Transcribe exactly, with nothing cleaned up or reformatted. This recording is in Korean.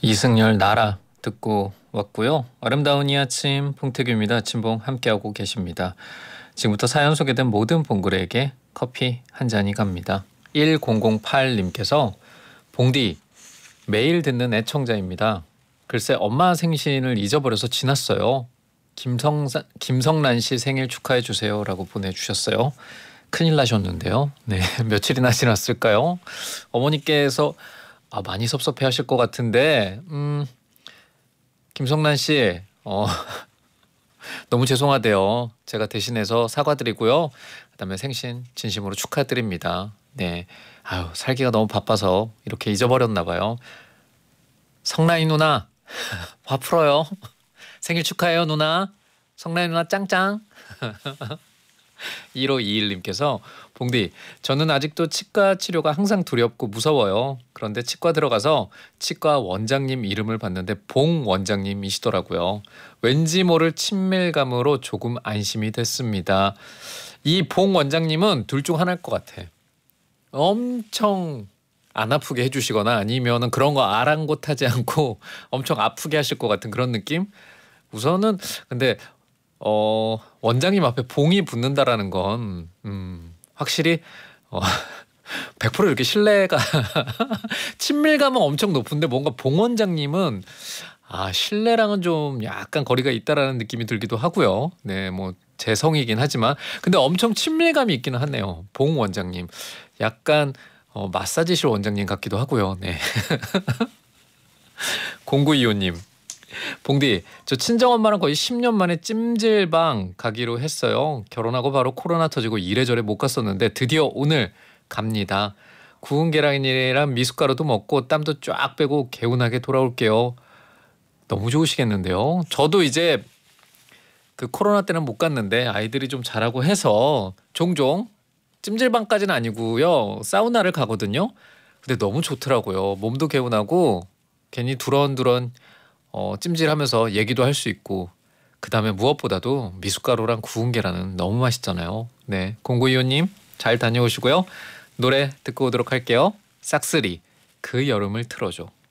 이승열 나라 듣고 왔고요. 아름다운 이 아침 봉태규입니다. 아침봉 함께하고 계십니다. 지금부터 사연 소개된 모든 봉글에게 커피 한 잔이 갑니다. 천팔님께서 봉디 매일 듣는 애청자입니다. 글쎄 엄마 생신을 잊어버려서 지났어요. 김성, 김성란 씨 생일 축하해 주세요 라고 보내주셨어요. 큰일 나셨는데요. 네, 며칠이나 지났을까요? 어머니께서 아, 많이 섭섭해 하실 것 같은데 음, 김성란 씨 어, 너무 죄송하대요. 제가 대신해서 사과드리고요. 그다음에 생신 진심으로 축하드립니다. 네, 아유 살기가 너무 바빠서 이렇게 잊어버렸나 봐요. 성란이 누나 화 풀어요. 생일 축하해요 누나. 성란이 누나 짱짱. 일오이일님께서 봉디 저는 아직도 치과 치료가 항상 두렵고 무서워요. 그런데 치과 들어가서 치과 원장님 이름을 봤는데 봉 원장님이시더라고요. 왠지 모를 친밀감으로 조금 안심이 됐습니다. 이 봉 원장님은 둘 중 하나일 것 같아. 엄청 안 아프게 해주시거나 아니면은 그런 거 아랑곳하지 않고 엄청 아프게 하실 것 같은 그런 느낌? 우선은 근데 어, 원장님 앞에 봉이 붙는다라는 건 음, 확실히 어, 백 퍼센트 이렇게 신뢰가 친밀감은 엄청 높은데 뭔가 봉 원장님은 아 신뢰랑은 좀 약간 거리가 있다라는 느낌이 들기도 하고요. 네, 뭐 제 성이긴 하지만 근데 엄청 친밀감이 있기는 하네요. 봉 원장님 약간 어, 마사지실 원장님 같기도 하고요. 네. 공구이오님 봉디 저 친정엄마랑 거의 십 년 만에 찜질방 가기로 했어요. 결혼하고 바로 코로나 터지고 이래저래 못 갔었는데 드디어 오늘 갑니다. 구운 계란이랑 미숫가루도 먹고 땀도 쫙 빼고 개운하게 돌아올게요. 너무 좋으시겠는데요. 저도 이제 그 코로나 때는 못 갔는데 아이들이 좀 자라고 해서 종종 찜질방까지는 아니고요. 사우나를 가거든요. 근데 너무 좋더라고요. 몸도 개운하고 괜히 두런두런 어, 찜질하면서 얘기도 할 수 있고 그 다음에 무엇보다도 미숫가루랑 구운 계란은 너무 맛있잖아요. 네, 공구이호님 잘 다녀오시고요. 노래 듣고 오도록 할게요. 싹쓸이 그 여름을 틀어줘.